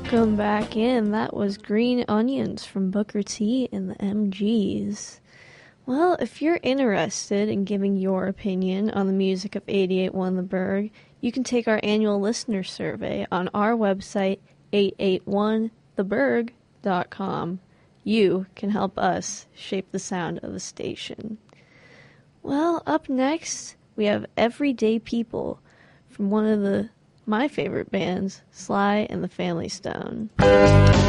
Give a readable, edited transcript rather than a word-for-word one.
Welcome back in. That was Green Onions from Booker T and the MGs. Well, if you're interested in giving your opinion on the music of 88.1 The Berg, you can take our annual listener survey on our website, 881theberg.com. You can help us shape the sound of the station. Well, up next, we have Everyday People from one of my favorite bands, Sly and the Family Stone.